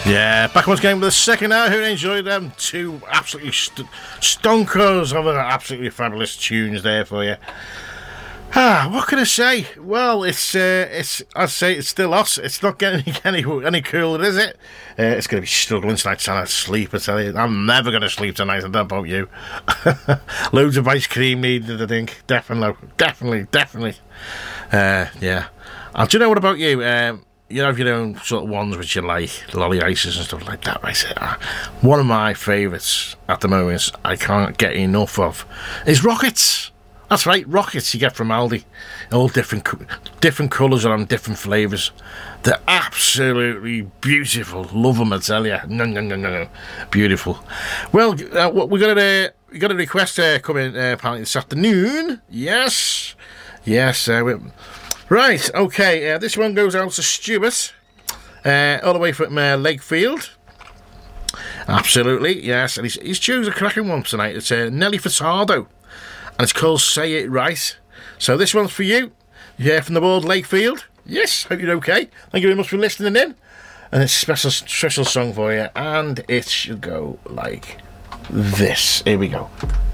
Yeah, back once again with the second hour. Who enjoyed them two absolutely stonkers of absolutely fabulous tunes there for you. What can I say? Well, it's I'd say it's still us. It's not getting any cooler, is it? It's going to be struggling tonight trying to sleep, I tell you. I'm never going to sleep tonight, I don't know about you. Loads of ice cream needed, I think. Definitely. Yeah. Do you know what about you? You have your own sort of ones which you like, lolly ices and stuff like that, right? One of my favourites at the moment, I can't get enough of, is Rockets. That's right, Rockets you get from Aldi. All different colours and on different flavours. They're absolutely beautiful. Love them, I tell you. No. Beautiful. Well, we got a request coming apparently this afternoon. Yes. Right, okay. This one goes out to Stuart, all the way from Lakefield. Absolutely, yes. And he's chosen a cracking one tonight. It's Nelly Furtado. And it's called Say It Right. So this one's for you. Yeah, from the board Lakefield. Yes, hope you're okay. Thank you very much for listening in. And it's a special song for you. And it should go like this. Here we go.